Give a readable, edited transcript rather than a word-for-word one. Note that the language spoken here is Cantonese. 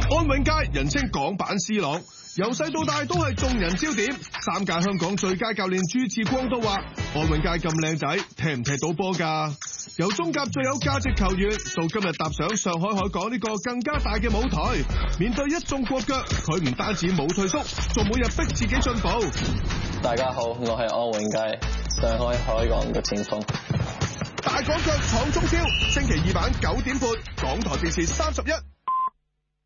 安永佳人稱港版 C 朗，由細到大都係眾人焦點。3屆香港最佳教練朱志光都話：安永佳咁靚仔，踢唔踢到波㗎？由中甲最有價值球員，到今日踏上上海海港呢個更加大嘅舞台，面對一眾國腳，佢唔單止冇退縮，仲每日逼自己進步。 大家好，我係安永佳，上海海港嘅前鋒。 大港腳闖中超，星期二晚9點半，港台電視31。